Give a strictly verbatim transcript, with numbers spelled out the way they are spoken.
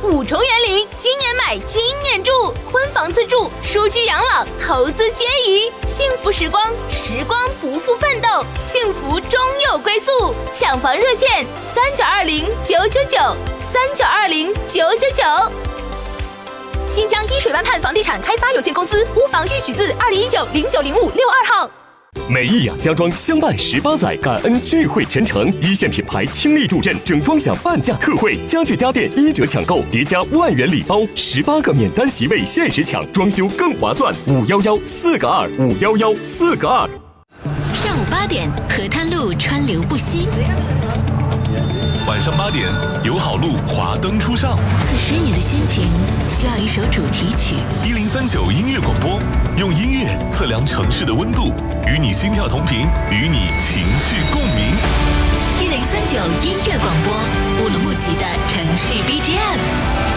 五重园林，今年买今年住，婚房自住，舒居养老，投资皆宜，幸福时光，时光不负奋斗，幸福终有归宿。抢房热线：三九二零九九九，三九二零九九九。新疆依水湾畔房地产开发有限公司屋房预许字二零一九零九零五六二号。 美益养家装相伴十八载，感恩聚会全程，一线品牌倾力助阵，整装享半价特惠，家具家电一折抢购，叠加万元礼包，十八个免单席位限时抢，装修更划算。五幺幺四个二，五幺幺四个二。 上午八点，河滩路川流不息。 晚上八点，友好路华灯初上。 此时你的心情需要一首主题曲。 一零三九音乐广播，用音乐测量城市的温度，与你心跳同频，与你情绪共鸣。 一零三九音乐广播，乌鲁木齐的城市 B G M。